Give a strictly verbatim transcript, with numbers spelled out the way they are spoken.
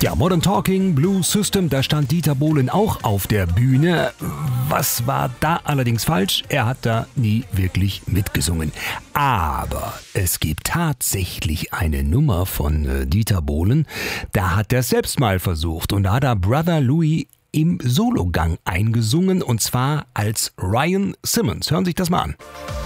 Ja, Modern Talking, Blue System, da stand Dieter Bohlen auch auf der Bühne. Was war da allerdings falsch? Er hat da nie wirklich mitgesungen. Aber es gibt tatsächlich eine Nummer von äh, Dieter Bohlen, da hat er es selbst mal versucht und da hat er Brother Louie im Sologang eingesungen und zwar als Ryan Simmons. Hören Sie sich das mal an.